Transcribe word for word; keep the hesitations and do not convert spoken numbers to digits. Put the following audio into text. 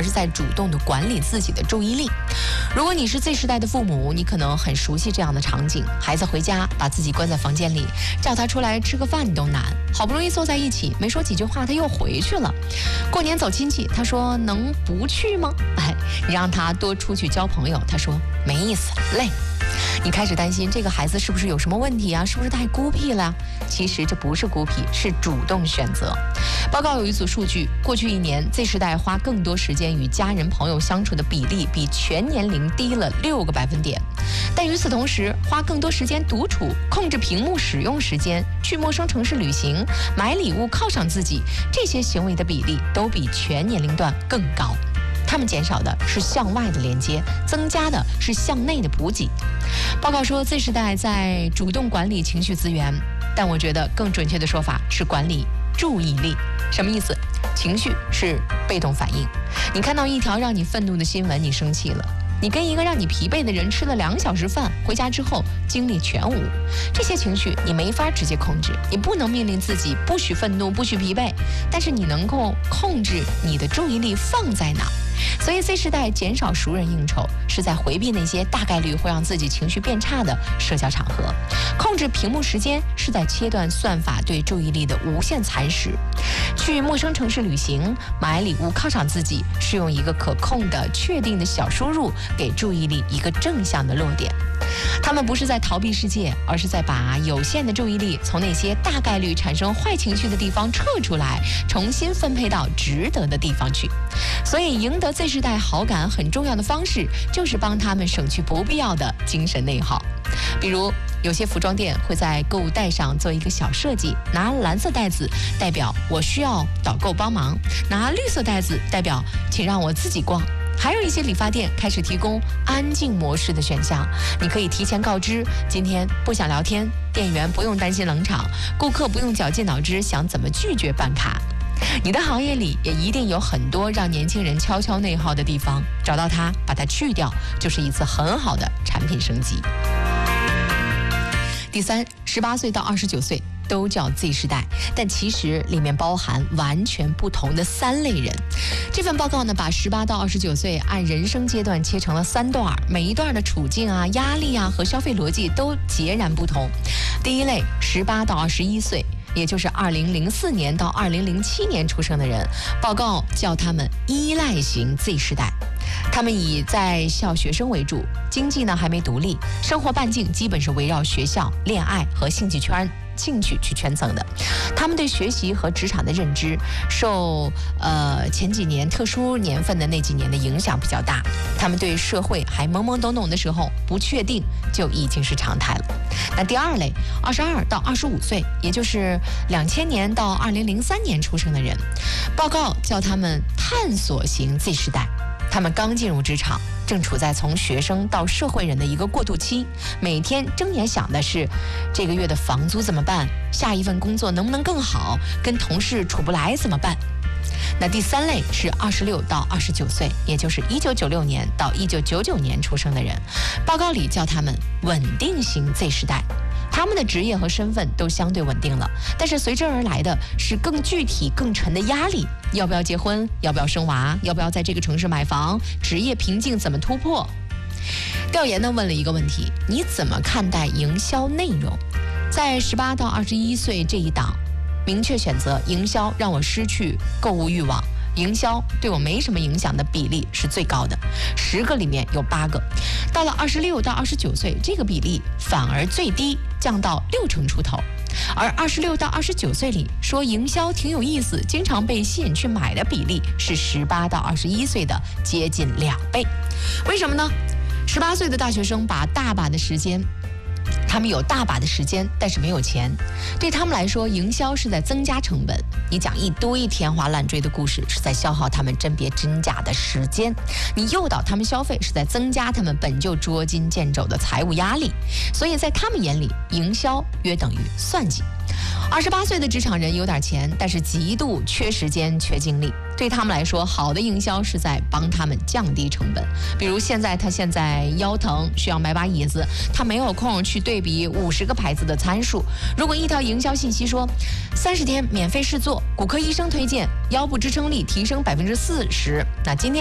而是在主动的管理自己的注意力。如果你是 Z 世代的父母，你可能很熟悉这样的场景：孩子回家把自己关在房间里，叫他出来吃个饭都难，好不容易坐在一起，没说几句话他又回去了。过年走亲戚，他说能不去吗？哎，你让他多出去交朋友，他说没意思，累。你开始担心这个孩子是不是有什么问题啊？是不是太孤僻了？其实这不是孤僻，是主动选择。报告有一组数据，过去一年 Z 世代花更多时间与家人朋友相处的比例比全年龄低了六个百分点。但与此同时，花更多时间独处、控制屏幕使用时间、去陌生城市旅行、买礼物犒赏自己，这些行为的比例都比全年龄段更高。他们减少的是向外的连接，增加的是向内的补给。报告说 Z 世代在主动管理情绪资源，但我觉得更准确的说法是管理注意力。什么意思？情绪是被动反应，你看到一条让你愤怒的新闻，你生气了，你跟一个让你疲惫的人吃了两小时饭，回家之后精力全无。这些情绪你没法直接控制，你不能命令自己不许愤怒，不许疲惫，但是你能够控制你的注意力放在哪。所以 Z 世代减少熟人应酬，是在回避那些大概率会让自己情绪变差的社交场合；控制屏幕时间，是在切断算法对注意力的无限蚕食；去陌生城市旅行、买礼物犒赏自己，是用一个可控的、确定的小输入，给注意力一个正向的落点。他们不是在逃避世界，而是在把有限的注意力从那些大概率产生坏情绪的地方撤出来，重新分配到值得的地方去。所以赢得 Z 世代好感很重要的方式，就是帮他们省去不必要的精神内耗。比如有些服装店会在购物袋上做一个小设计，拿蓝色袋子代表我需要导购帮忙，拿绿色袋子代表请让我自己逛。还有一些理发店开始提供安静模式的选项，你可以提前告知今天不想聊天，店员不用担心冷场，顾客不用绞尽脑汁想怎么拒绝办卡。你的行业里也一定有很多让年轻人悄悄内耗的地方，找到它，把它去掉，就是一次很好的产品升级。第三，十八岁到二十九岁都叫 Z 世代，但其实里面包含完全不同的三类人。这份报告呢，把十八到二十九岁按人生阶段切成了三段，每一段的处境啊、压力啊和消费逻辑都截然不同。第一类，十八到二十一岁，也就是二零零四年到二零零七年出生的人，报告叫他们依赖型 Z 世代。他们以在校学生为主，经济呢还没独立，生活半径基本是围绕学校、恋爱和兴趣圈兴趣去圈层的。他们对学习和职场的认知受呃前几年特殊年份的那几年的影响比较大，他们对社会还懵懵懂懂的时候不确定就已经是常态了。那第二类，二十二到二十五岁，也就是两千年到二零零三年出生的人，报告叫他们探索型 Z 世代。他们刚进入职场，正处在从学生到社会人的一个过渡期，每天睁眼想的是这个月的房租怎么办，下一份工作能不能更好，跟同事处不来怎么办。那第三类是二十六到二十九岁，也就是一九九六年到一九九九年出生的人，报告里叫他们稳定型 Z 世代。他们的职业和身份都相对稳定了，但是随之而来的是更具体更沉的压力，要不要结婚，要不要生娃，要不要在这个城市买房，职业瓶颈怎么突破。调研呢问了一个问题，你怎么看待营销内容？在十八到二十一岁这一档，明确选择营销让我失去购物欲望，营销对我没什么影响的比例是最高的，十个里面有八个。到了二十六到二十九岁，这个比例反而最低，降到六成出头。而二十六到二十九岁里说营销挺有意思，经常被吸引去买的比例是十八到二十一岁的接近两倍。为什么呢？十八岁的大学生把大把的时间。他们有大把的时间，但是没有钱。对他们来说，营销是在增加成本。你讲一堆天花乱坠的故事，是在消耗他们甄别真假的时间。你诱导他们消费，是在增加他们本就捉襟见肘的财务压力。所以在他们眼里，营销约等于算计。二十八岁的职场人有点钱，但是极度缺时间、缺精力。对他们来说，好的营销是在帮他们降低成本。比如现在他现在腰疼，需要买把椅子，他没有空去对比五十个牌子的参数。如果一条营销信息说三十天免费试坐，骨科医生推荐腰部支撑力提升百分之四十，那今天